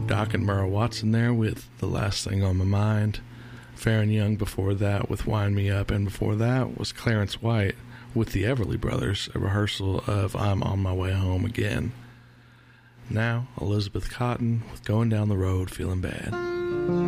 Doc and Merle Watson there with The Last Thing on My Mind. Farron Young before that with Wind Me Up, and before that was Clarence White with the Everly Brothers, a rehearsal of I'm on My Way Home Again. Now, Elizabeth Cotten with Going Down the Road Feeling Bad.